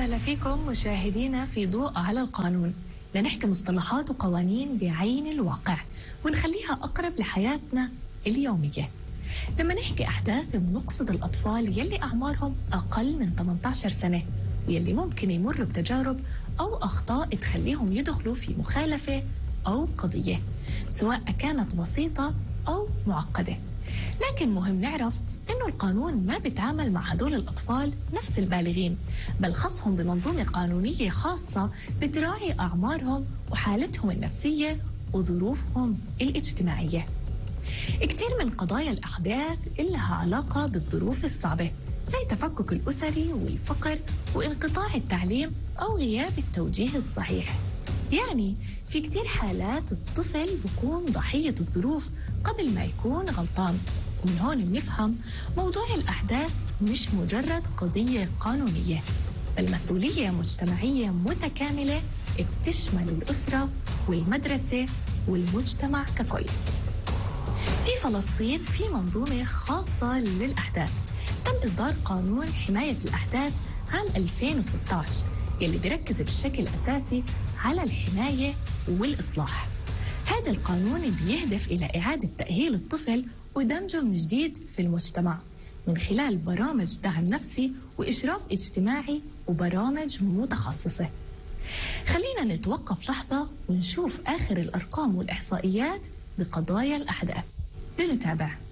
وسهلا فيكم مشاهدينا في ضوء على القانون، لنحكي مصطلحات وقوانين بعين الواقع ونخليها أقرب لحياتنا اليومية. لما نحكي أحداث بنقصد الأطفال يلي أعمارهم أقل من 18 سنة ويلي ممكن يمروا بتجارب أو أخطاء تخليهم يدخلوا في مخالفة أو قضية، سواء كانت بسيطة أو معقدة. لكن مهم نعرف إنه القانون ما بيتعامل مع هدول الأطفال نفس البالغين، بل خصهم بمنظومة قانونية خاصة بتراعي أعمارهم وحالتهم النفسية وظروفهم الاجتماعية. كتير من قضايا الأحداث إلها علاقة بالظروف الصعبة، زي التفكك الأسري والفقر وانقطاع التعليم أو غياب التوجيه الصحيح. يعني في كتير حالات الطفل بيكون ضحية الظروف قبل ما يكون غلطان. ومن هون بنفهم موضوع الأحداث مش مجرد قضية قانونية، بل مسؤولية مجتمعية متكاملة بتشمل الأسرة والمدرسة والمجتمع ككل. في فلسطين في منظومة خاصة للأحداث، تم إصدار قانون حماية الأحداث عام 2016 يلي بيركز بشكل أساسي على الحماية والإصلاح. هذا القانون بيهدف إلى إعادة تأهيل الطفل ودمجه من جديد في المجتمع من خلال برامج دعم نفسي وإشراف اجتماعي وبرامج متخصصة. خلينا نتوقف لحظة ونشوف آخر الأرقام والإحصائيات بقضايا الأحداث. لنتابع.